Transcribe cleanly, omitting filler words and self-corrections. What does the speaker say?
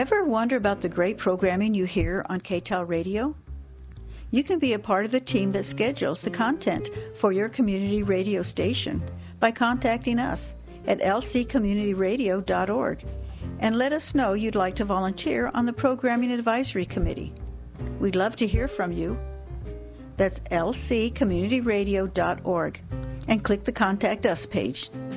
Ever wonder about the great programming you hear on KTAL Radio? You can be a part of the team that schedules the content for your community radio station by contacting us at lccommunityradio.org and let us know you'd like to volunteer on the Programming Advisory Committee. We'd love to hear from you. That's lccommunityradio.org and click the Contact Us page.